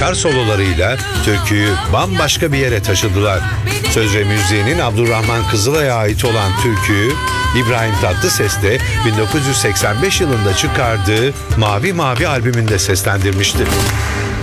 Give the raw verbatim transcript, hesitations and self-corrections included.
gitar sololarıyla türküyü bambaşka bir yere taşıdılar. Söz ve müziğinin Abdurrahman Kızılay'a ait olan türküyü İbrahim Tatlıses de bin dokuz yüz seksen beş yılında çıkardığı Mavi Mavi albümünde seslendirmişti.